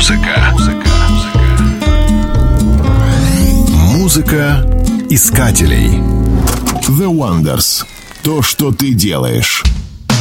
Музыка искателей. The Wonders. То, что ты делаешь.